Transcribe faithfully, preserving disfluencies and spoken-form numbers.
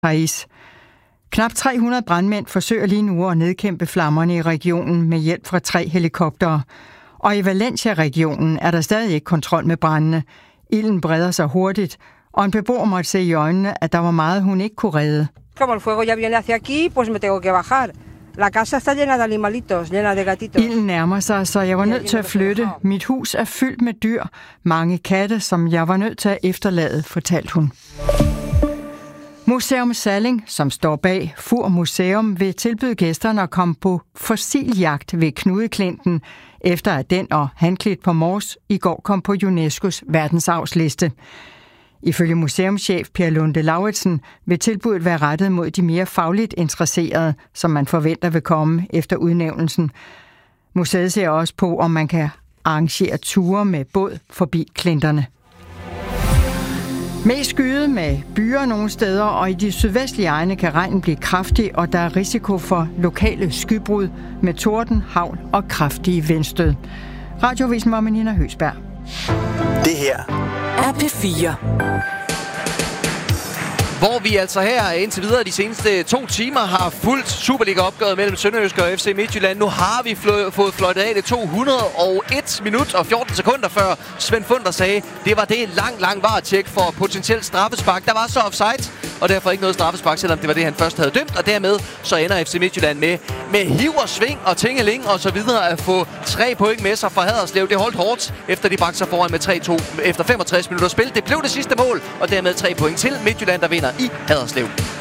Paris. Knap tre hundrede brandmænd forsøger lige nu at nedkæmpe flammerne i regionen med hjælp fra tre helikoptere. Og i Valencia-regionen er der stadig ikke kontrol med brændene. Ilden breder sig hurtigt, og en beboer måtte se i øjnene, at der var meget, hun ikke kunne redde. Como el fuego ya viene hacia aquí, pues me tengo que bajar. La casa está llena de animalitos, llena de gatitos. Ilden nærmer sig, så jeg var nødt til at flytte. Mit hus er fyldt med dyr, mange katte, som jeg var nødt til at efterlade, fortalte hun. Museum Salling, som står bag Fur Museum, vil tilbyde gæsterne at komme på fossiljagt ved Knudeklinten, efter at den og Hanklit på Mors i går kom på UNESCO's verdensarvsliste. Ifølge museumschef Per Lunde Lauritsen vil tilbuddet være rettet mod de mere fagligt interesserede, som man forventer vil komme efter udnævnelsen. Museet ser også på, om man kan arrangere ture med båd forbi klinterne. Mest skyet med byer nogle steder, og i de sydvestlige egne kan regnen blive kraftig, og der er risiko for lokale skybrud med torden, hagl og kraftige vindstød. Radioavisen var med Nina Høsberg. Det her er P fire. Hvor vi altså her indtil videre de seneste to timer har fulgt Superliga-opgøret mellem Sønderjysk og F C Midtjylland. Nu har vi flø- fået fløjtet af det to hundrede og et minut og fjorten sekunder før Svend Funder sagde, det var det lang, lang varetjek for potentielt straffespark. Der var så offside, og derfor ikke noget straffespark, selvom det var det, han først havde dømt. Og dermed så ender F C Midtjylland med, med hiv og sving og tingeling og så videre at få tre point med sig fra Haderslev. Det holdt hårdt, efter de bragte sig foran med tre to efter femogtres minutter spil. Det blev det sidste mål, og dermed tre point til Midtjylland, der vinder i Haderslev.